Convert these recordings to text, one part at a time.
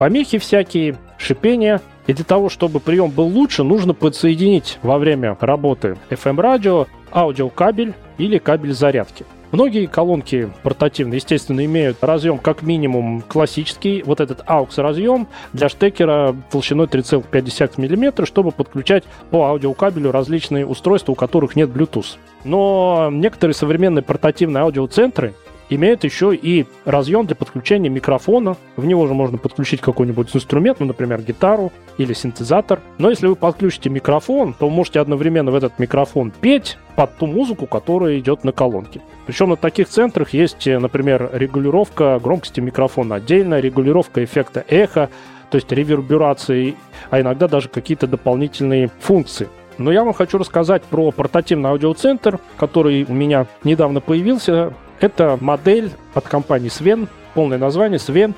помехи всякие, шипения. И для того, чтобы прием был лучше, нужно подсоединить во время работы FM-радио аудиокабель или кабель зарядки. Многие колонки портативные, естественно, имеют разъем как минимум классический, вот этот AUX-разъем для штекера толщиной 3,5 мм, чтобы подключать по аудиокабелю различные устройства, у которых нет Bluetooth. Но некоторые современные портативные аудиоцентры имеют еще и разъем для подключения микрофона. В него же можно подключить какой-нибудь инструмент, ну, например, гитару или синтезатор. Но если вы подключите микрофон, то вы можете одновременно в этот микрофон петь под ту музыку, которая идет на колонке. Причем на таких центрах есть, например, регулировка громкости микрофона отдельно, регулировка эффекта эхо, то есть реверберации, а иногда даже какие-то дополнительные функции. Но я вам хочу рассказать про портативный аудиоцентр, который у меня недавно появился. Это модель от компании Sven, полное название Sven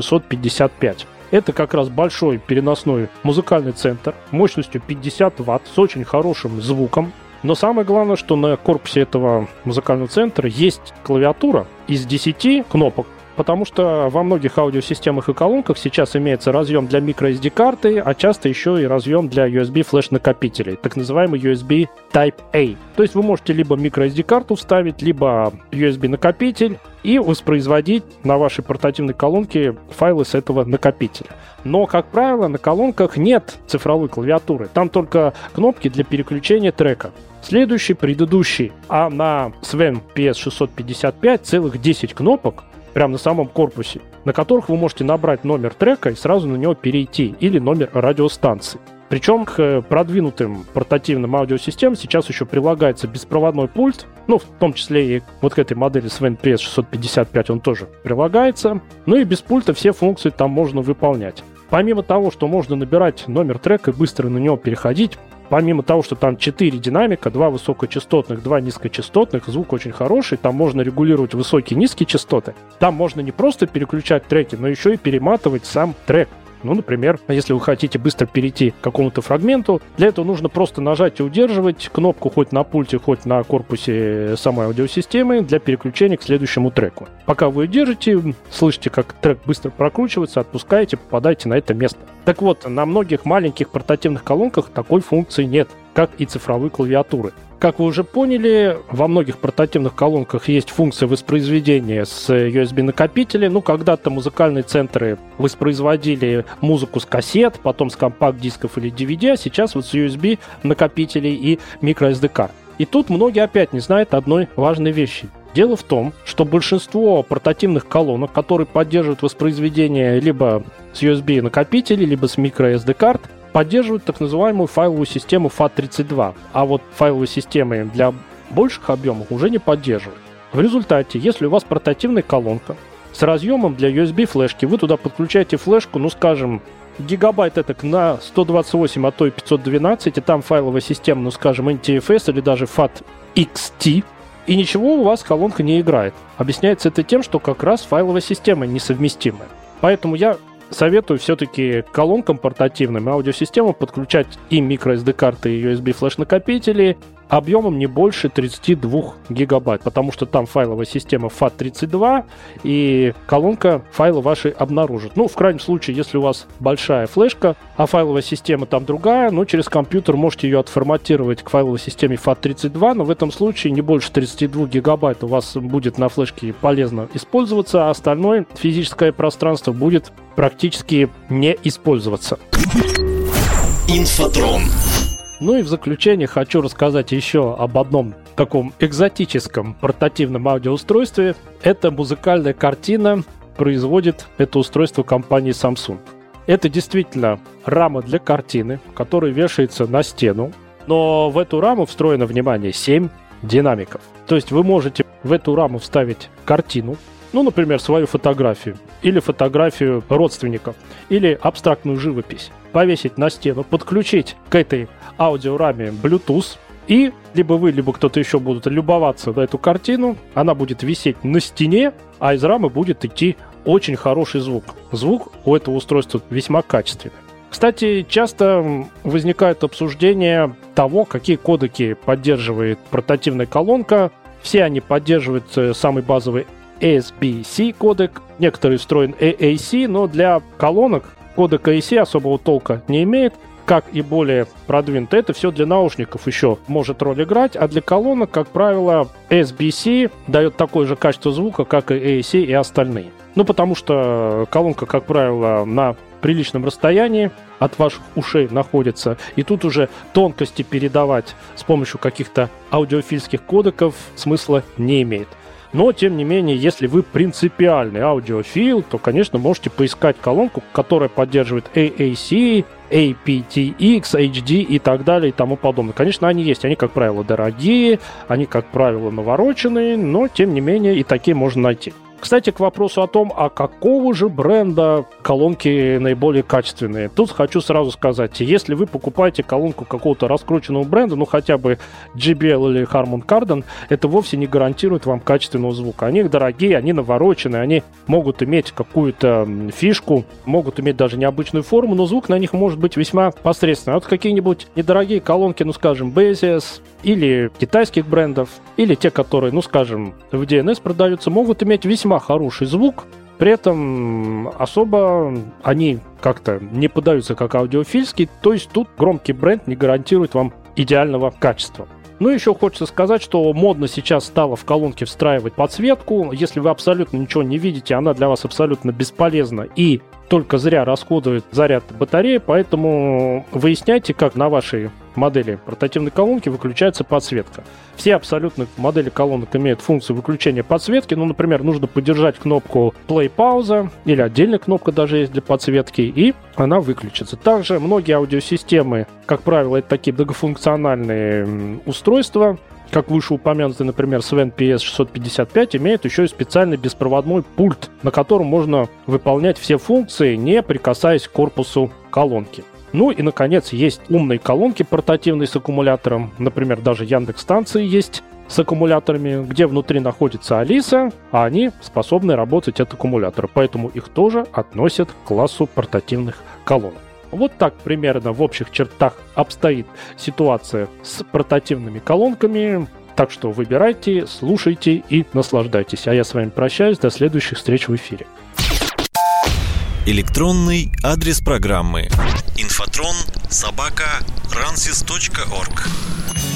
PS655. Это как раз большой переносной музыкальный центр мощностью 50 Вт с очень хорошим звуком. Но самое главное, что на корпусе этого музыкального центра есть клавиатура из 10 кнопок, потому что во многих аудиосистемах и колонках сейчас имеется разъем для microSD-карты, а часто еще и разъем для USB флеш-накопителей, так называемый USB Type-A. То есть вы можете либо microSD-карту вставить, либо USB-накопитель и воспроизводить на вашей портативной колонке файлы с этого накопителя. Но, как правило, на колонках нет цифровой клавиатуры, там только кнопки для переключения трека. Следующий, предыдущий, а на Sven PS655 целых 10 кнопок, прямо на самом корпусе, на которых вы можете набрать номер трека и сразу на него перейти, или номер радиостанции. Причем к продвинутым портативным аудиосистемам сейчас еще прилагается беспроводной пульт, ну, в том числе и вот к этой модели Sven PS655 он тоже прилагается. Ну и без пульта все функции там можно выполнять. Помимо того, что можно набирать номер трека и быстро на него переходить, помимо того, что там 4 динамика, 2 высокочастотных, 2 низкочастотных, звук очень хороший, там можно регулировать высокие и низкие частоты. Там можно не просто переключать треки, но еще и перематывать сам трек. Ну, например, если вы хотите быстро перейти к какому-то фрагменту, для этого нужно просто нажать и удерживать кнопку хоть на пульте, хоть на корпусе самой аудиосистемы для переключения к следующему треку. Пока вы держите, слышите, как трек быстро прокручивается, отпускаете, попадаете на это место. Так вот, на многих маленьких портативных колонках такой функции нет, как и цифровой клавиатуры. Как вы уже поняли, во многих портативных колонках есть функция воспроизведения с USB-накопителя. Ну, когда-то музыкальные центры воспроизводили музыку с кассет, потом с компакт-дисков или DVD, а сейчас вот с USB-накопителей и microSD-карт. И тут многие опять не знают одной важной вещи. Дело в том, что большинство портативных колонок, которые поддерживают воспроизведение либо с USB-накопителей, либо с microSD-карт, поддерживают так называемую файловую систему FAT32, а вот файловые системы для больших объемов уже не поддерживают. В результате, если у вас портативная колонка с разъемом для USB-флешки, вы туда подключаете флешку, ну скажем, гигабайт этак на 128, а то и 512, и там файловая система, ну скажем, NTFS или даже FAT-XT, и ничего у вас колонка не играет. Объясняется это тем, что как раз файловая система несовместимая. Поэтому я советую все-таки колонкам портативным и аудиосистемам подключать и microSD-карты, и USB-флеш-накопители объемом не больше 32 гигабайт, потому что там файловая система FAT32, и колонка файлы ваши обнаружит. Ну, в крайнем случае, если у вас большая флешка, а файловая система там другая, ну, через компьютер можете ее отформатировать к файловой системе FAT32, но в этом случае не больше 32 гигабайт у вас будет на флешке полезно использоваться, а остальное физическое пространство будет практически не использоваться. Инфотрон. Ну и в заключение хочу рассказать еще об одном таком экзотическом портативном аудиоустройстве. Это музыкальная картина, производит это устройство компании Samsung. Это действительно рама для картины, которая вешается на стену, но в эту раму встроено, внимание, 7 динамиков. То есть вы можете в эту раму вставить картину, ну, например, свою фотографию, или фотографию родственников, или абстрактную живопись, повесить на стену, подключить к этой аудиораме Bluetooth, и либо вы, либо кто-то еще будут любоваться на эту картину, она будет висеть на стене, а из рамы будет идти очень хороший звук. Звук у этого устройства весьма качественный. Кстати, часто возникает обсуждение того, какие кодеки поддерживает портативная колонка. Все они поддерживают самый базовый SBC кодек, некоторые встроен AAC, но для колонок кодек AAC особого толка не имеет. Как и более продвинутый, это все для наушников еще может роль играть, а для колонок, как правило, SBC дает такое же качество звука, как и AAC и остальные. Потому что колонка, как правило, на приличном расстоянии от ваших ушей находится, и тут уже тонкости передавать с помощью каких-то аудиофильских кодеков смысла не имеет. Но, тем не менее, если вы принципиальный аудиофил, то, конечно, можете поискать колонку, которая поддерживает AAC, aptX, HD и так далее и тому подобное. Конечно, они есть. Они, как правило, дорогие, они, как правило, навороченные, но, тем не менее, и такие можно найти. Кстати, к вопросу о том, а какого же бренда колонки наиболее качественные. Тут хочу сразу сказать, если вы покупаете колонку какого-то раскрученного бренда, хотя бы JBL или Harman Kardon, это вовсе не гарантирует вам качественного звука. Они дорогие, они навороченные, они могут иметь какую-то фишку, могут иметь даже необычную форму, но звук на них может быть весьма посредственный. А вот какие-нибудь недорогие колонки, скажем, Basis или китайских брендов, или те, которые, скажем, в DNS продаются, могут иметь весьма хороший звук, при этом особо они как-то не подаются как аудиофильские, то есть тут громкий бренд не гарантирует вам идеального качества. Еще хочется сказать, что модно сейчас стало в колонки встраивать подсветку. Если вы абсолютно ничего не видите, она для вас абсолютно бесполезна и только зря расходует заряд батареи, поэтому выясняйте, как на вашей модели портативной колонки выключается подсветка. Все абсолютно модели колонок имеют функцию выключения подсветки. Например, нужно подержать кнопку play-пауза или отдельная кнопка даже есть для подсветки, и она выключится. Также многие аудиосистемы, как правило, это такие многофункциональные устройства, как вышеупомянутый, например, Sven PS655, имеет еще и специальный беспроводной пульт, на котором можно выполнять все функции, не прикасаясь к корпусу колонки. И, наконец, есть умные колонки портативные с аккумулятором. Например, даже Яндекс-станции есть с аккумуляторами, где внутри находится Алиса, а они способны работать от аккумулятора. Поэтому их тоже относят к классу портативных колонок. Вот так примерно в общих чертах обстоит ситуация с портативными колонками. Так что выбирайте, слушайте и наслаждайтесь. А я с вами прощаюсь. До следующих встреч в эфире. Электронный адрес программы: infotron@ransys.org.